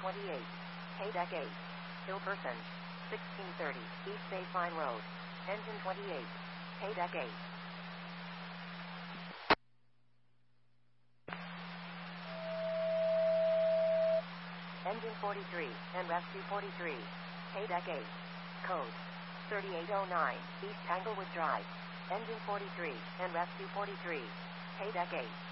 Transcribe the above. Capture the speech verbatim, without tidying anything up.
twenty-eight. Haydeck eight. Hillperson. sixteen thirty. East Baseline Road. Engine twenty-eight. Haydeck eight. Engine forty-three, and rescue forty-three. Haydeck eight. Code thirty-eight oh nine, East Tanglewood Drive. Engine forty-three, and rescue forty-three. Haydeck eight.